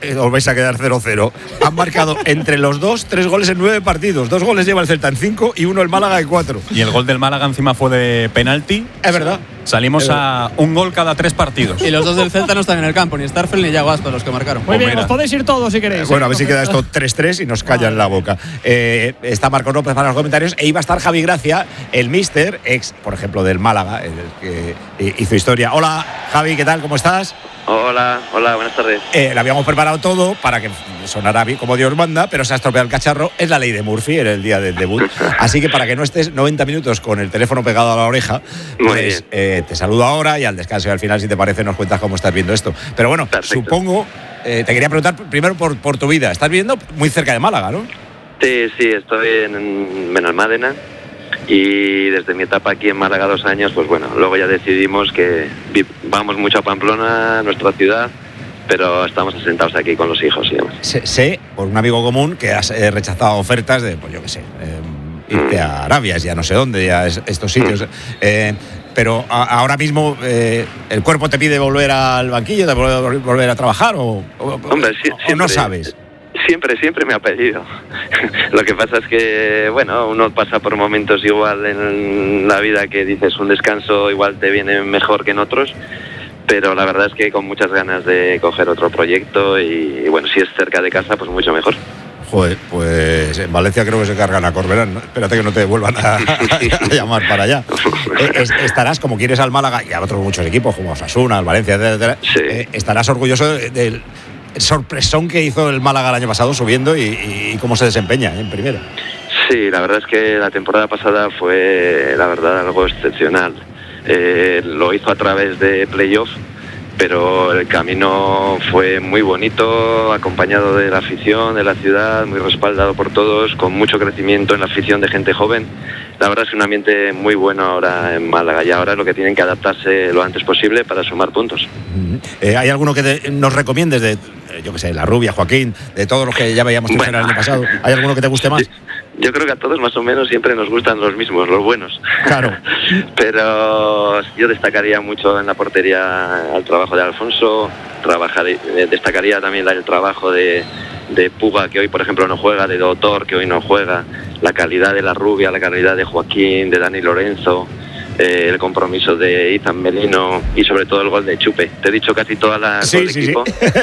os vais a quedar 0-0. Han marcado entre los dos 3 goles en 9 partidos. 2 goles lleva el Celta en 5 y 1 el Málaga en 4. Y el gol del Málaga encima fue de penalti. Es verdad. Salimos a un gol cada 3 partidos. Y los dos del Celta no están en el campo, ni Starfel ni Yago Aspas los que marcaron. Muy bien, os podéis ir todos si queréis. Bueno, a ver si queda esto 3-3 y nos callan la boca. Está Marco López para los comentarios e iba a estar Javi Gracia, el míster, ex, por ejemplo, del Málaga, el que hizo historia. Hola, Javi, ¿qué tal? ¿Cómo estás? Hola, buenas tardes. Le habíamos preparado todo para que sonara bien como Dios manda, pero se ha estropeado el cacharro. Es la ley de Murphy en el día del debut. Así que para que no estés 90 minutos con el teléfono pegado a la oreja, pues te saludo ahora y al descanso y al final, si te parece, nos cuentas cómo estás viendo esto. Pero bueno, perfecto. Supongo, te quería preguntar primero por tu vida. Estás viviendo muy cerca de Málaga, ¿no? Sí, estoy en Benalmádena. Y desde mi etapa aquí en Málaga 2 años, pues bueno, luego ya decidimos que vamos mucho a Pamplona, nuestra ciudad, pero estamos asentados aquí con los hijos y demás. Sé, por un amigo común, que has rechazado ofertas de, pues yo qué sé, irte a Arabia, ya no sé dónde, ya estos sitios. Pero ahora mismo el cuerpo te pide volver al banquillo, de volver a trabajar o no sabes. Siempre me ha pedido. Lo que pasa es que, bueno, uno pasa por momentos igual en la vida que dices un descanso igual te viene mejor que en otros, pero la verdad es que con muchas ganas de coger otro proyecto y bueno, si es cerca de casa, pues mucho mejor. Joder, pues en Valencia creo que se cargan a Corberán, ¿no? Espérate que no te vuelvan a llamar para allá. Estarás, como quieres al Málaga y a otros muchos equipos, como Osasuna, al Valencia, etcétera. Sí. Estarás orgulloso del sorpresón que hizo el Málaga el año pasado subiendo y cómo se desempeña en primera. Sí, la verdad es que la temporada pasada fue, la verdad, algo excepcional. Lo hizo a través de playoff, pero el camino fue muy bonito, acompañado de la afición, de la ciudad, muy respaldado por todos, con mucho crecimiento en la afición de gente joven. La verdad es que un ambiente muy bueno ahora en Málaga y ahora lo que tienen que adaptarse lo antes posible para sumar puntos. ¿Hay alguno que nos recomiendes de, yo qué sé, La Rubia, Joaquín, de todos los que ya veíamos el año pasado? ¿Hay alguno que te guste más? Yo creo que a todos más o menos siempre nos gustan los mismos, los buenos. Claro. Pero yo destacaría mucho en la portería el trabajo de Alfonso, destacaría también el trabajo de Puga, que hoy por ejemplo no juega, de Doctor, que hoy no juega, la calidad de La Rubia, la calidad de Joaquín, de Dani Lorenzo, el compromiso de Izan Melino y sobre todo el gol de Chupe. Te he dicho casi toda la del equipo,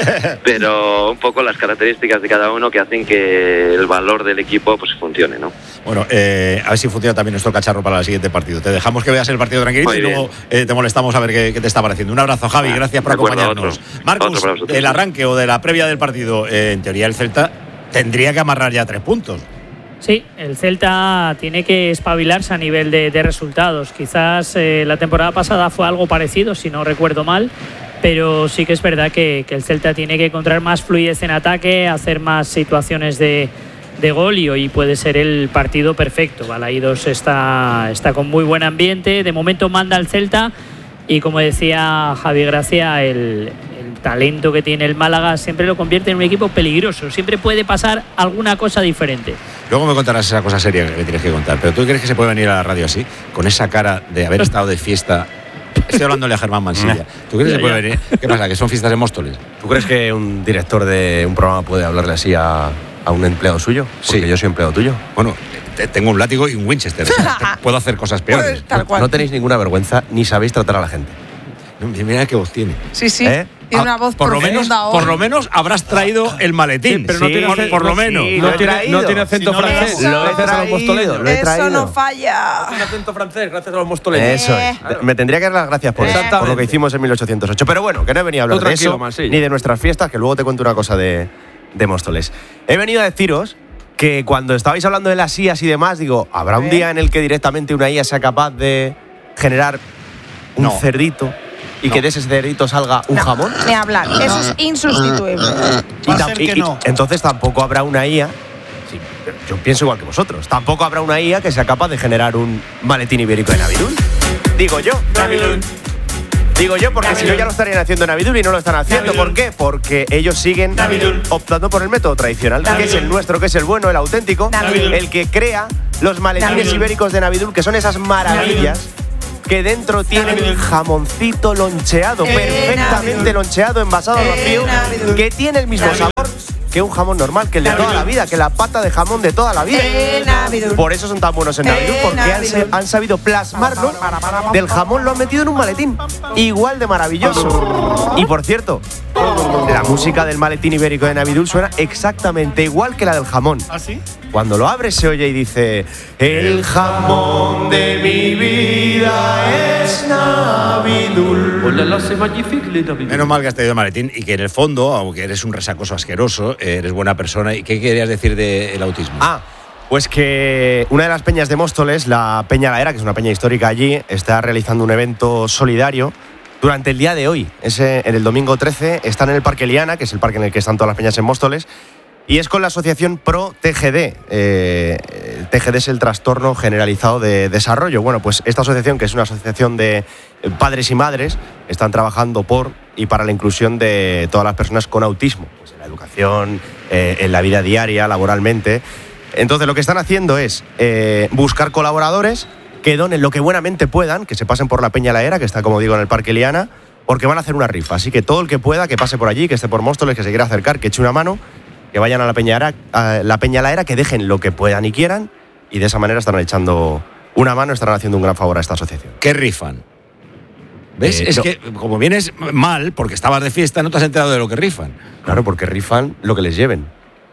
pero un poco las características de cada uno que hacen que el valor del equipo pues funcione, ¿no? Bueno, a ver si funciona también nuestro cacharro para el siguiente partido. Te dejamos que veas el partido tranquilito y luego te molestamos a ver qué te está pareciendo. Un abrazo, Javi, gracias por acompañarnos. Marcus, el arranque o de la previa del partido, en teoría el Celta tendría que amarrar ya 3 puntos. Sí, el Celta tiene que espabilarse a nivel de resultados. Quizás la temporada pasada fue algo parecido, si no recuerdo mal, pero sí que es verdad que el Celta tiene que encontrar más fluidez en ataque, hacer más situaciones de gol y hoy puede ser el partido perfecto. Balaídos está con muy buen ambiente, de momento manda el Celta y como decía Javi Gracia, el talento que tiene el Málaga siempre lo convierte en un equipo peligroso, siempre puede pasar alguna cosa diferente. Luego me contarás esa cosa seria que me tienes que contar, pero ¿tú crees que se puede venir a la radio así, con esa cara de haber estado de fiesta? Estoy hablándole a Germán Mansilla. ¿Tú crees que se puede venir? ¿Qué pasa? ¿Que son fiestas de Móstoles? ¿Tú crees que un director de un programa puede hablarle así a un empleado suyo? Porque sí. Yo soy empleado tuyo. Bueno, tengo un látigo y un Winchester. Puedo hacer cosas peores. Pues, no tenéis ninguna vergüenza ni sabéis tratar a la gente. Mira qué voz tiene. Sí. Tiene una voz por lo menos habrás traído el maletín. Sí, pero no tiene por lo menos. Sí, no tiene acento francés. Gracias a los mostoleros. Lo he traído. Eso no falla. Un acento francés, gracias a los mostoleros. Eso es. Claro. Me tendría que dar las gracias por lo que hicimos en 1808. Pero bueno, que no he venido a hablar de eso, ni de nuestras fiestas, que luego te cuento una cosa de Móstoles. He venido a deciros que cuando estabais hablando de las IAs y demás, digo, ¿habrá un día en el que directamente una IA sea capaz de generar un cerdito? Y que de ese cerdito salga un jamón. Ni hablar, eso es insustituible. Entonces tampoco habrá una IA, sí, yo pienso igual que vosotros, tampoco habrá una IA que sea capaz de generar un maletín ibérico de Navidul. Digo yo, porque si no ya lo estarían haciendo en Navidul y no lo están haciendo. ¿Por qué? Porque ellos siguen optando por el método tradicional, que es el nuestro, que es el bueno, el auténtico, el que crea los maletines ibéricos de Navidul, que son esas maravillas que dentro tienen jamoncito loncheado, perfectamente loncheado, envasado al vacío, que tiene el mismo sabor que un jamón normal, que el de toda la vida, que la pata de jamón de toda la vida. Por eso son tan buenos en Navidul, porque han sabido plasmarlo. Del jamón lo han metido en un maletín, igual de maravilloso. Y por cierto, la música del maletín ibérico de Navidul suena exactamente igual que la del jamón. ¿Ah, sí? Cuando lo abres se oye y dice: el jamón de mi vida es Navidul. Menos mal que has tenido el maletín y que en el fondo, aunque eres un resacoso asqueroso, eres buena persona. ¿Y qué querías decir del autismo? Pues que una de las peñas de Móstoles, la Peña La Era, que es una peña histórica allí, está realizando un evento solidario durante el día de hoy. En el domingo 13 están en el Parque Liana, que es el parque en el que están todas las peñas en Móstoles, y es con la asociación Pro TGD. TGD es el trastorno generalizado de desarrollo. Bueno, pues esta asociación, que es una asociación de padres y madres, están trabajando por y para la inclusión de todas las personas con autismo, pues en la educación, en la vida diaria, laboralmente. Entonces lo que están haciendo es buscar colaboradores que donen lo que buenamente puedan, que se pasen por la Peña La Era, que está, como digo, en el Parque Liana, porque van a hacer una rifa. Así que todo el que pueda, que pase por allí, que esté por Móstoles, que se quiera acercar, que eche una mano, que vayan a la Peña La Era, que dejen lo que puedan y quieran, y de esa manera estarán echando una mano, estarán haciendo un gran favor a esta asociación. ¿Qué rifan? ¿Ves? Es que como vienes mal, porque estabas de fiesta, no te has enterado de lo que rifan. Claro, porque rifan lo que les lleven.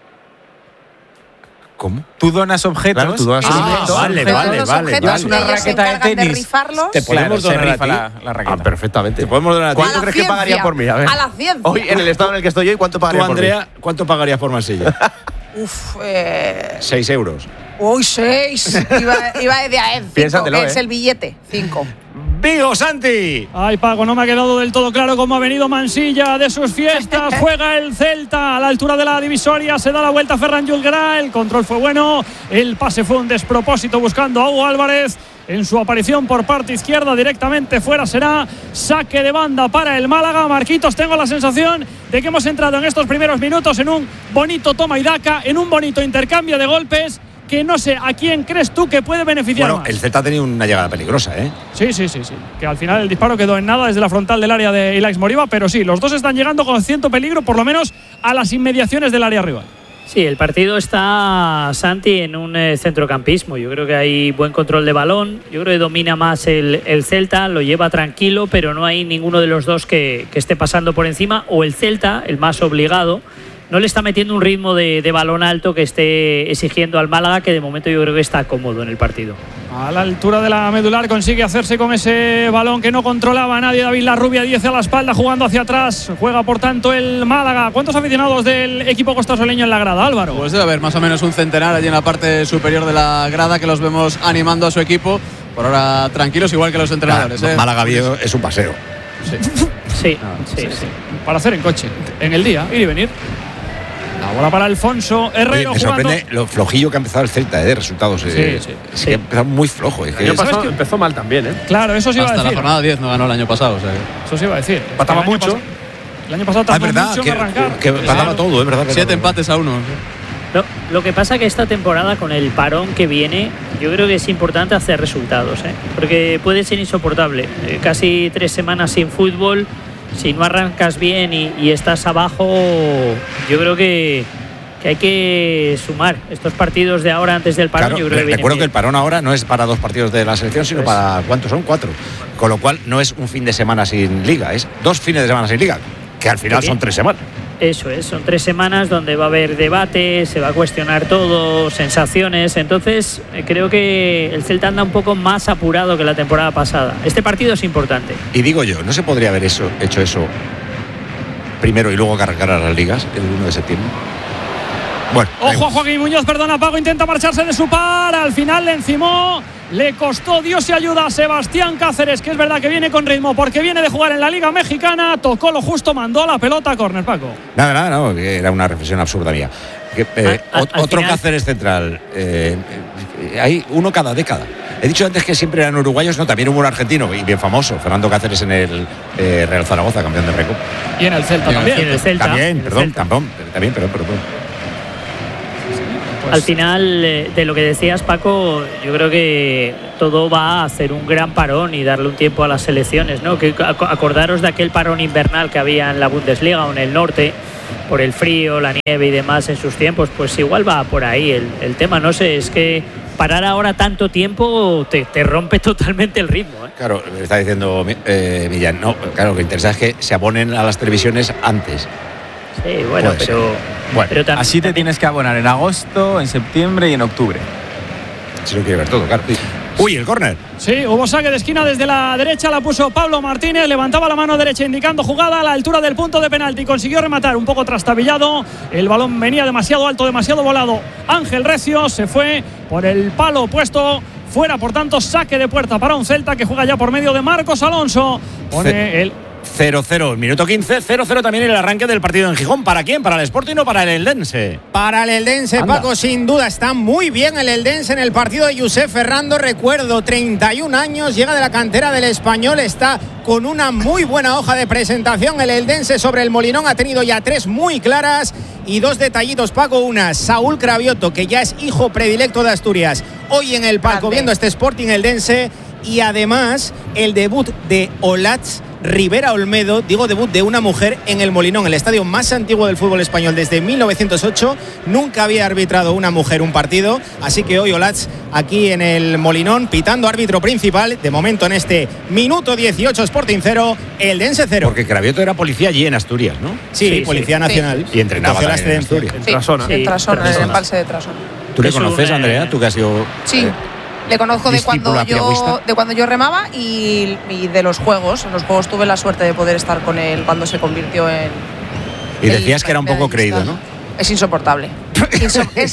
¿Cómo? Tú donas objetos. Claro, tú donas objetos. Vale. Es una raqueta de tenis. De rifarlos. Te podemos donar a ti. la raqueta. Perfectamente. Te podemos donar a ti. ¿Cuánto crees que pagaría por mí? A ver. A la ciencia. Hoy, en el estado en el que estoy hoy, ¿cuánto Tú, pagaría por mí? Andrea, ¿cuánto pagarías por Mansilla? 6 euros. Uy, 6. Iba de a 5, Piénsatelo, que es el billete. 5. ¡Vigo, Santi! Ay, Paco, no me ha quedado del todo claro cómo ha venido Mansilla de sus fiestas. Juega el Celta a la altura de la divisoria. Se da la vuelta a Ferran Julgrà. El control fue bueno. El pase fue un despropósito buscando a Hugo Álvarez. En su aparición por parte izquierda, directamente fuera será saque de banda para el Málaga. Marquitos, tengo la sensación de que hemos entrado en estos primeros minutos en un bonito toma y daca, en un bonito intercambio de golpes, que no sé a quién crees tú que puede beneficiar más. El Celta ha tenido una llegada peligrosa, ¿eh? Sí. Que al final el disparo quedó en nada desde la frontal del área de Ilaix Moriba, pero sí, los dos están llegando con cierto peligro, por lo menos a las inmediaciones del área rival. Sí, el partido está, Santi, en un centrocampismo. Yo creo que hay buen control de balón. Yo creo que domina más el Celta, lo lleva tranquilo, pero no hay ninguno de los dos que esté pasando por encima. O el Celta, el más obligado, no le está metiendo un ritmo de balón alto que esté exigiendo al Málaga, que de momento yo creo que está cómodo en el partido. A la altura de la medular consigue hacerse con ese balón que no controlaba nadie. David Larrubia, 10 a la espalda, jugando hacia atrás. Juega, por tanto, el Málaga. ¿Cuántos aficionados del equipo costasoleño en la grada, Álvaro? Pues debe haber más o menos un centenar allí en la parte superior de la grada, que los vemos animando a su equipo. Por ahora tranquilos, igual que los entrenadores. Málaga Viejo es un paseo. Sí. Para hacer en coche, en el día, ir y venir. La bola para Alfonso Herrero. Me sorprende lo flojillo que ha empezado el Celta de resultados. Sí. Ha empezado muy flojo. El año pasado empezó mal también, ¿eh? Claro, eso sí iba a decir. Hasta la jornada 10 no ganó el año pasado. O sea. Eso sí iba a decir. Pataba mucho. El año pasado tardó mucho en arrancar. Que pataba todo, es verdad. 7 empates a 1. Lo que pasa que esta temporada, con el parón que viene, yo creo que es importante hacer resultados, porque puede ser insoportable. Casi 3 semanas sin fútbol. Si no arrancas bien y estás abajo, yo creo que hay que sumar estos partidos de ahora antes del parón. Claro, yo creo que recuerdo que el parón ahora no es para 2 partidos de la selección, sino para, ¿cuántos son? 4. Con lo cual no es un fin de semana sin liga, es 2 fines de semana sin liga, que al final son 3 semanas. Eso es, son 3 semanas donde va a haber debate, se va a cuestionar todo, sensaciones. Entonces creo que el Celta anda un poco más apurado que la temporada pasada. Este partido es importante. Y digo yo, ¿no se podría haber hecho eso primero y luego cargar a las ligas el 1 de septiembre? Bueno, ojo a Joaquín Muñoz, perdona, Paco, intenta marcharse de su par. Al final le encimó, le costó, Dios y ayuda a Sebastián Cáceres, que es verdad que viene con ritmo porque viene de jugar en la Liga Mexicana. Tocó lo justo, mandó la pelota a córner, Paco. Nada, no, era una reflexión absurda mía. Otro final, Cáceres central. Hay uno cada década. He dicho antes que siempre eran uruguayos, no, también hubo un argentino y bien famoso, Fernando Cáceres, en el Real Zaragoza, campeón de Recopa. Y en el Celta también. En el Celta. También, perdón. Pues al final, de lo que decías, Paco, yo creo que todo va a hacer un gran parón y darle un tiempo a las selecciones, ¿no? Que acordaros de aquel parón invernal que había en la Bundesliga o en el norte, por el frío, la nieve y demás en sus tiempos, pues igual va por ahí el tema. No sé, es que parar ahora tanto tiempo te rompe totalmente el ritmo, ¿eh? Claro, me está diciendo Millán. No, claro, lo que interesa es que se abonen a las televisiones antes. Sí, bueno, pero también, así te tienes que abonar en agosto, en septiembre y en octubre. Si lo quiere ver todo, claro. Uy, el córner. Sí, hubo saque de esquina desde la derecha, la puso Pablo Martínez, levantaba la mano derecha indicando jugada a la altura del punto de penalti, consiguió rematar un poco trastabillado, el balón venía demasiado alto, demasiado volado. Ángel Recio se fue por el palo opuesto, fuera, por tanto, saque de puerta para un Celta que juega ya por medio de Marcos Alonso. Pone el 0-0, minuto 15, 0-0 también el arranque del partido en Gijón. ¿Para quién? ¿Para el Sporting o para el Eldense? Para el Eldense, anda. Paco, sin duda está muy bien el Eldense en el partido de Josep Ferrando. Recuerdo, 31 años, llega de la cantera del Español, está con una muy buena hoja de presentación. El Eldense sobre el Molinón ha tenido ya 3 muy claras. Y 2 detallitos, Paco. Una, Saúl Cravioto, que ya es hijo predilecto de Asturias, hoy en el palco viendo este Sporting Eldense. Y además el debut de Olatz Rivera Olmedo, digo debut de una mujer en el Molinón, el estadio más antiguo del fútbol español desde 1908. Nunca había arbitrado una mujer un partido, así que hoy Olatz aquí en el Molinón, pitando árbitro principal, de momento en este minuto 18, Sporting 0, Eldense 0. Porque Cravioto era policía allí en Asturias, ¿no? Sí, policía nacional. Y entrenaba en Asturias. En Trasona. Sí, en Trasona, en el embalse de Trasona. ¿Tú le conoces, Andrea? ¿Tú que has sido...? Sí. Le conozco de cuando yo remaba y de los juegos. En los juegos tuve la suerte de poder estar con él cuando se convirtió en... Y decías que era un poco creído, ¿no? Es insoportable. Es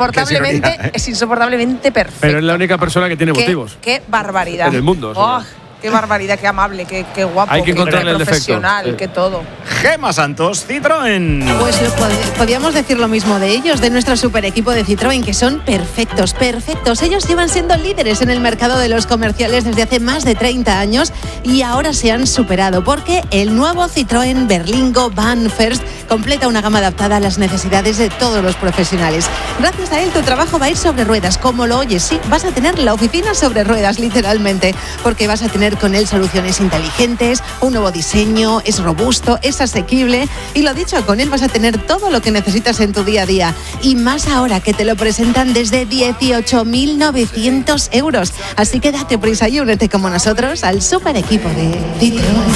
insoportablemente perfecto. Pero es la única persona que tiene motivos. Qué barbaridad. En el mundo. Qué barbaridad, qué amable, qué guapo, hay que encontrarle qué profesional, qué todo. Gemma Santos, Citroën. Pues podríamos decir lo mismo de ellos, de nuestro super equipo de Citroën, que son perfectos. Ellos llevan siendo líderes en el mercado de los comerciales desde hace más de 30 años y ahora se han superado porque el nuevo Citroën Berlingo Van First completa una gama adaptada a las necesidades de todos los profesionales. Gracias a él tu trabajo va a ir sobre ruedas, como lo oyes, sí, vas a tener la oficina sobre ruedas, literalmente, porque vas a tener con él soluciones inteligentes, un nuevo diseño, es robusto, es asequible y lo dicho, con él vas a tener todo lo que necesitas en tu día a día y más ahora que te lo presentan desde 18.900 euros. Así que date prisa y únete como nosotros al super equipo de Citroën.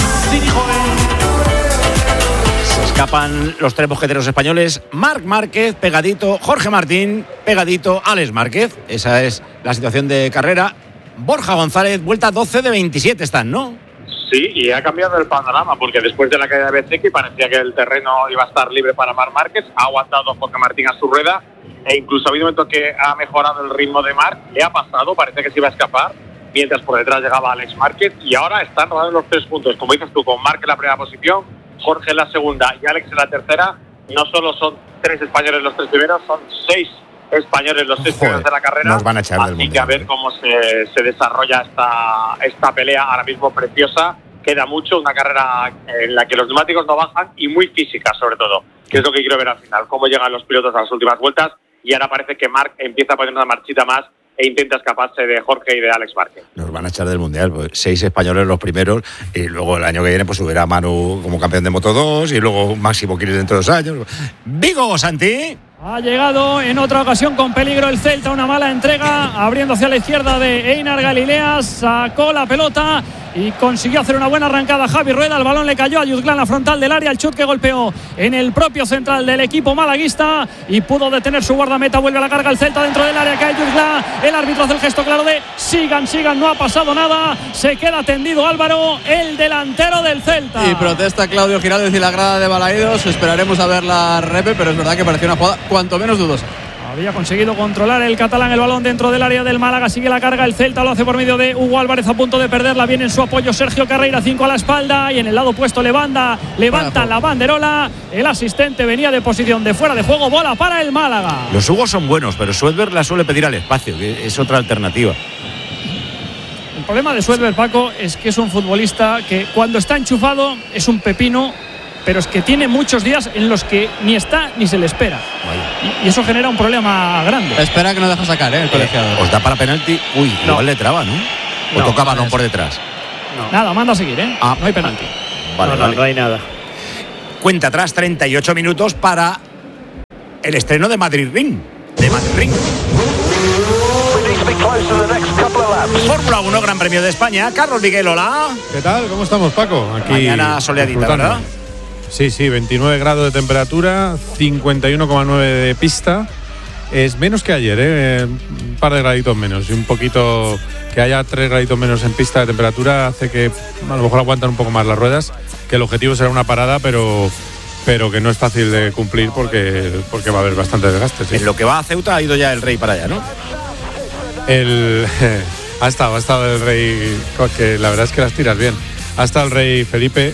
Se escapan los 3 mosqueteros españoles, Marc Márquez pegadito, Jorge Martín pegadito, Alex Márquez. Esa es la situación de carrera. Borja González, vuelta 12 de 27 están, ¿no? Sí, y ha cambiado el panorama, porque después de la caída de Bezzecchi parecía que el terreno iba a estar libre para Marc Márquez, ha aguantado Jorge Martín a su rueda, e incluso ha habido un momento que ha mejorado el ritmo de Marc, le ha pasado, parecía que se iba a escapar, mientras por detrás llegaba Alex Márquez, y ahora están rodados los 3 puntos, como dices tú, con Marc en la primera posición, Jorge en la segunda y Alex en la tercera. No solo son 3 españoles los 3 primeros, son 6 españoles los 6 primeros de la carrera. Nos van a echar del mundial. Así que a ver cómo se desarrolla esta pelea ahora mismo preciosa. Queda mucho, una carrera en la que los neumáticos no bajan y muy física sobre todo, que es lo que quiero ver al final, cómo llegan los pilotos a las últimas vueltas, y ahora parece que Marc empieza a poner una marchita más e intenta escaparse de Jorge y de Alex Márquez. Nos van a echar del mundial, pues 6 españoles los primeros, y luego el año que viene pues subirá Manu como campeón de Moto2 y luego Máximo Quiles dentro de 2 años. Vigo, Santi. Ha llegado en otra ocasión con peligro el Celta, una mala entrega, abriendo hacia la izquierda de Einar Galilea, sacó la pelota y consiguió hacer una buena arrancada Javi Rueda. El balón le cayó a Yuzglán, la frontal del área, el chut que golpeó en el propio central del equipo malaguista y pudo detener su guardameta. Vuelve a la carga el Celta dentro del área, cae Yuzglán, el árbitro hace el gesto claro de sigan, no ha pasado nada, se queda tendido Álvaro, el delantero del Celta. Y protesta Claudio Giraldez y la grada de Balaídos. Esperaremos a ver la repe, pero es verdad que pareció una jugada cuanto menos dudosa. Había conseguido controlar el catalán el balón dentro del área del Málaga. Sigue la carga el Celta, lo hace por medio de Hugo Álvarez, a punto de perderla. Viene en su apoyo Sergio Carreira, 5 a la espalda, y en el lado opuesto levanta la banderola. El asistente venía de posición de fuera de juego, bola para el Málaga. Los Hugos son buenos, pero Suedberg la suele pedir al espacio, que es otra alternativa. El problema de Suedberg, Paco, es que es un futbolista que cuando está enchufado es un pepino, pero es que tiene muchos días en los que ni está ni se le espera. y eso genera un problema grande. Espera que no deja sacar, el colegiado. ¿Os da para penalti? Uy, igual le traba, ¿no? ¿O toca balón por detrás? No. Nada, manda a seguir, no hay penalti. Vale. No hay nada. Cuenta atrás 38 minutos para el estreno de Madrid Ring. Fórmula 1, Gran Premio de España. Carlos Miguel, hola. ¿Qué tal? ¿Cómo estamos, Paco? Aquí mañana soleadita, ¿verdad? Sí, 29 grados de temperatura, 51,9 de pista. Es menos que ayer, un par de graditos menos. Y un poquito, que haya 3 graditos menos en pista de temperatura hace que a lo mejor aguantan un poco más las ruedas, que el objetivo será una parada, pero que no es fácil de cumplir porque va a haber bastante desgaste. Sí. En lo que va a Ceuta ha ido ya el Rey para allá, ¿no? Ha estado el Rey, que la verdad es que las tiras bien. Ha estado el Rey Felipe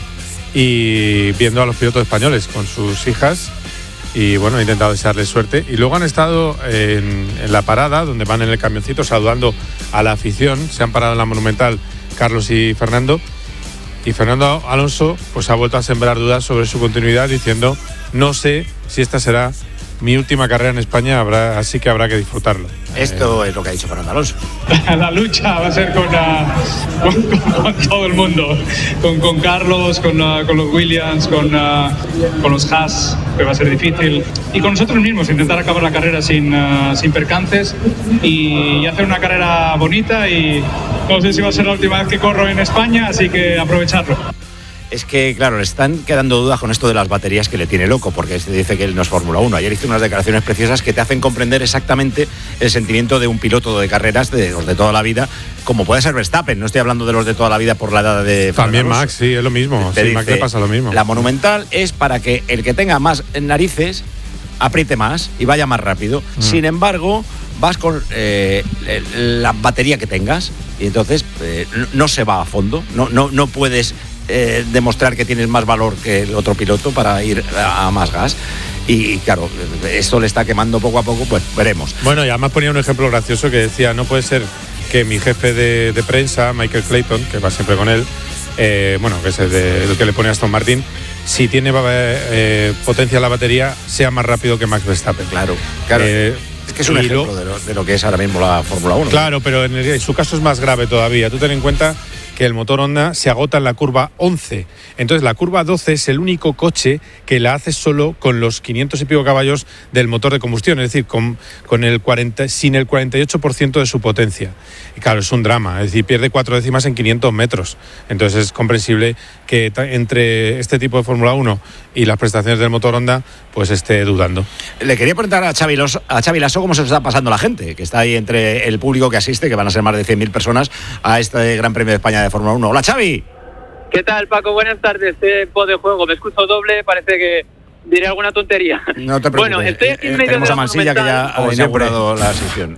y viendo a los pilotos españoles con sus hijas y bueno, he intentado desearles suerte. Y luego han estado en la parada, donde van en el camioncito saludando a la afición. Se han parado en la Monumental Carlos y Fernando. Y Fernando Alonso pues ha vuelto a sembrar dudas sobre su continuidad, diciendo: no sé si esta será mi última carrera en España, así que habrá que disfrutarlo. Esto es lo que ha dicho Fernando Alonso. La lucha va a ser con todo el mundo, con Carlos, con los Williams, con los Haas, que va a ser difícil, y con nosotros mismos, intentar acabar la carrera sin percances y hacer una carrera bonita, y no sé si va a ser la última vez que corro en España, así que aprovecharlo. Es que, claro, le están quedando dudas con esto de las baterías, que le tiene loco, porque se dice que él no es Fórmula 1. Ayer hizo unas declaraciones preciosas que te hacen comprender exactamente el sentimiento de un piloto de carreras, de los de toda la vida, como puede ser Verstappen. No estoy hablando de los de toda la vida por la edad de también Fernando. Max, sí, es lo mismo. Sí, Max le pasa lo mismo. La Monumental es para que el que tenga más narices apriete más y vaya más rápido. Sin embargo, vas con la batería que tengas y entonces no se va a fondo. No puedes demostrar que tienes más valor que el otro piloto para ir a más gas. Y claro, esto le está quemando poco a poco, pues veremos. Bueno, y además ponía un ejemplo gracioso que decía: no puede ser que mi jefe de prensa, Michael Clayton, que va siempre con él, que es el que le pone a Aston Martin, si tiene potencia la batería, sea más rápido que Max Verstappen. Claro. Es que es un ejemplo de lo que es ahora mismo la Fórmula 1. Claro, pero en su caso es más grave todavía. Tú ten en cuenta que el motor Honda se agota en la curva 11. Entonces la curva 12 es el único coche que la hace solo con los 500 y pico caballos del motor de combustión, es decir, sin el 48% de su potencia. Y claro, es un drama, es decir, pierde 4 décimas en 500 metros. Entonces es comprensible que entre este tipo de Fórmula 1 y las prestaciones del motor Honda, pues esté dudando. Le quería preguntar a Xavi Lasso cómo se está pasando la gente, que está ahí entre el público que asiste, que van a ser más de 100.000 personas, a este Gran Premio de España de Fórmula 1. Hola, Xavi. ¿Qué tal, Paco? Buenas tardes. Pod de juego. Me escucho doble, parece que diré alguna tontería. No te preocupes. Bueno, estoy aquí en medio de la Mansilla, que ya ha inaugurado la sesión.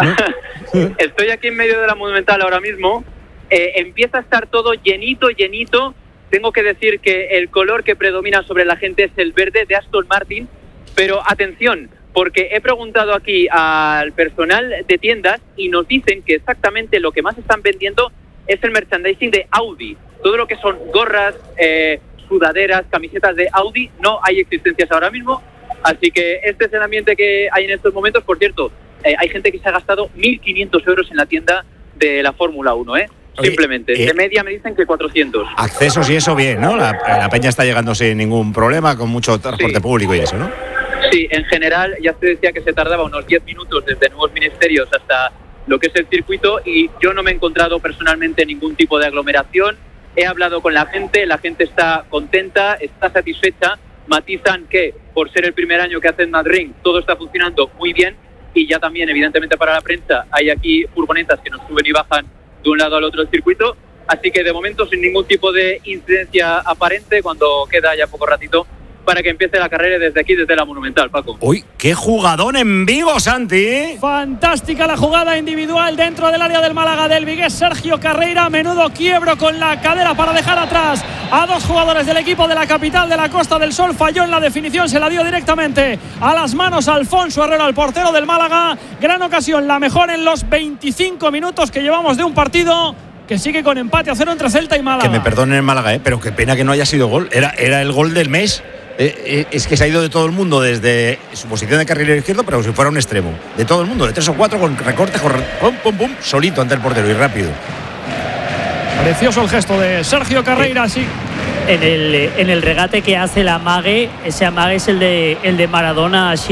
Estoy aquí en medio de la Monumental ahora mismo. Empieza a estar todo llenito. Tengo que decir que el color que predomina sobre la gente es el verde de Aston Martin. Pero atención, porque he preguntado aquí al personal de tiendas y nos dicen que exactamente lo que más están vendiendo es el merchandising de Audi. Todo lo que son gorras, sudaderas, camisetas de Audi, no hay existencias ahora mismo. Así que este es el ambiente que hay en estos momentos. Por cierto, hay gente que se ha gastado 1.500 euros en la tienda de la Fórmula 1, simplemente. De media me dicen que 400. Accesos y eso bien, ¿no? La peña está llegando sin ningún problema, con mucho transporte público y eso, ¿no? Sí, en general ya se decía que se tardaba unos 10 minutos desde Nuevos Ministerios hasta lo que es el circuito, y yo no me he encontrado personalmente ningún tipo de aglomeración. He hablado con la gente está contenta, está satisfecha. Matizan que por ser el primer año que hacen Madrid todo está funcionando muy bien, y ya también evidentemente para la prensa hay aquí furgonetas que nos suben y bajan de un lado al otro del circuito, así que de momento sin ningún tipo de incidencia aparente, cuando queda ya poco ratito para que empiece la carrera desde aquí, desde la Monumental, Paco. ¡Uy, qué jugadón en Vigo, Santi! Fantástica la jugada individual dentro del área del Málaga del vigués Sergio Carreira. Menudo quiebro con la cadera para dejar atrás a dos jugadores del equipo de la capital de la Costa del Sol. Falló en la definición, se la dio directamente a las manos a Alfonso Herrera, el portero del Málaga. Gran ocasión, la mejor en los 25 minutos que llevamos de un partido que sigue con empate a 0 entre Celta y Málaga. Que me perdonen en Málaga, pero qué pena que no haya sido gol. Era el gol del mes. Es que se ha ido de todo el mundo desde su posición de carrilero izquierdo, pero si fuera un extremo. De todo el mundo, de 3 o 4 con recorte, pum, solito ante el portero y rápido. Precioso el gesto de Sergio Carreira, sí. En el regate que hace el amague, ese amague es el de Maradona.